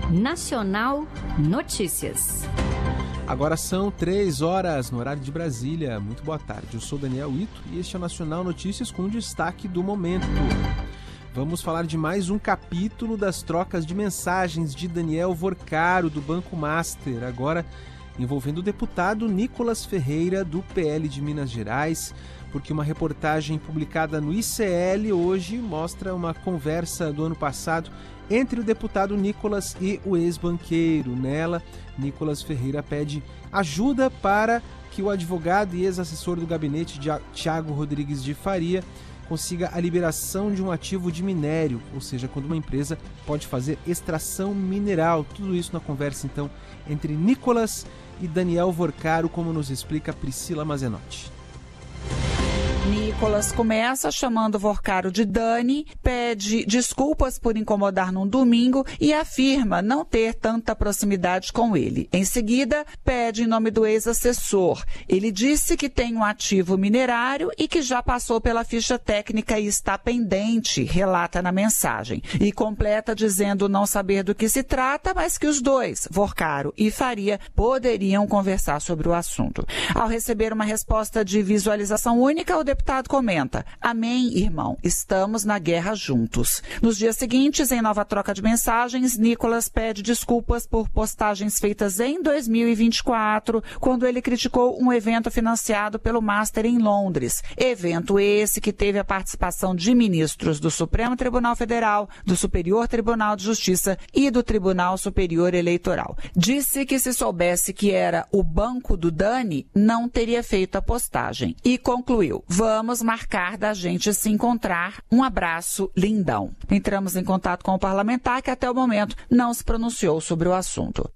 Nacional Notícias. Agora são 3 horas no horário de Brasília. Muito boa tarde, eu sou Daniel Ito e este é o Nacional Notícias com destaque do momento. Vamos falar de mais um capítulo das trocas de mensagens de Daniel Vorcaro, do Banco Master, agora envolvendo o deputado Nicolas Ferreira, do PL de Minas Gerais, porque uma reportagem publicada no ICL hoje mostra uma conversa do ano passado entre o deputado Nicolas e o ex-banqueiro. Nela, Nicolas Ferreira pede ajuda para que o advogado e ex-assessor do gabinete de Thiago Rodrigues de Faria consiga a liberação de um ativo de minério, ou seja, quando uma empresa pode fazer extração mineral. Tudo isso na conversa, então, entre Nicolas e Daniel Vorcaro, como nos explica Priscila Mazenotti. Nicolas começa chamando Vorcaro de Dani, pede desculpas por incomodar num domingo e afirma não ter tanta proximidade com ele. Em seguida, pede em nome do ex-assessor. Ele disse que tem um ativo minerário e que já passou pela ficha técnica e está pendente, relata na mensagem. E completa dizendo não saber do que se trata, mas que os dois, Vorcaro e Faria, poderiam conversar sobre o assunto. Ao receber uma resposta de visualização única, o deputado comenta: amém, irmão, estamos na guerra juntos. Nos dias seguintes, em nova troca de mensagens, Nicolas pede desculpas por postagens feitas em 2024, quando ele criticou um evento financiado pelo Master em Londres. Evento esse que teve a participação de ministros do Supremo Tribunal Federal, do Superior Tribunal de Justiça e do Tribunal Superior Eleitoral. Disse que se soubesse que era o banco do Dani, não teria feito a postagem. E concluiu: vamos marcar da gente se encontrar. Um abraço, lindão. Entramos em contato com o parlamentar, que até o momento não se pronunciou sobre o assunto.